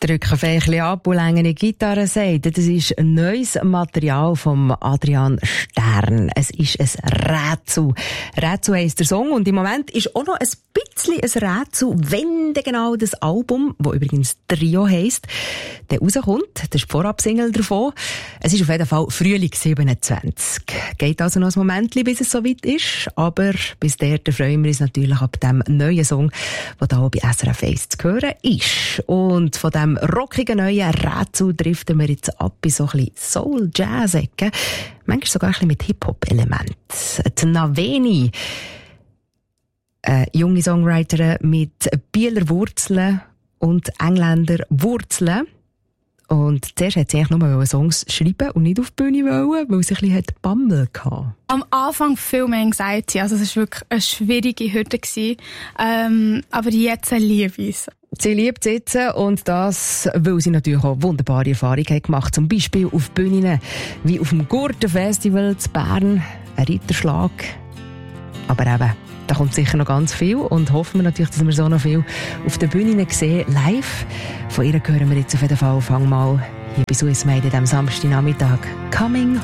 Drücken ein bisschen ab und längere Gitarrenseiten. Das ist ein neues Material von Adrian Stern. Es ist ein Rätsel. Rätsel heisst der Song und im Moment ist auch noch ein bisschen ein Rätsel, wenn denn genau das Album, das übrigens Trio heisst, dann rauskommt. Das ist die Vorabsingle davon. Es ist auf jeden Fall Frühling 27. Geht also noch ein Moment, bis es soweit ist. Aber bis dahin freuen wir uns natürlich ab dem neuen Song, der hier bei SRF 1 zu hören ist. Und von dem rockigen neuen Rätsel driften wir jetzt ab in so ein bisschen Soul-Jazz-Ecke. Manchmal sogar ein bisschen mit Hip-Hop-Elementen. Die Naveni, eine junge Songwriterin mit Bieler Wurzeln und Engländer Wurzeln. Und zuerst hat sie eigentlich nur Songs schreiben und nicht auf die Bühne wollen, weil sie ein bisschen Bammel hatte. Am Anfang viel mehr Anxiety, also es war wirklich eine schwierige Hürde gewesen. Aber jetzt liebe ich es. Sie liebt es jetzt und das, weil sie natürlich auch wunderbare Erfahrungen hat gemacht. Zum Beispiel auf Bühnen wie auf dem Gurtenfestival in Bern, ein Ritterschlag. Aber eben, da kommt sicher noch ganz viel und hoffen wir natürlich, dass wir so noch viel auf den Bühnen sehen, live. Von ihr hören wir jetzt auf jeden Fall, fang mal hier bei Suez Made am Samstagnachmittag. Coming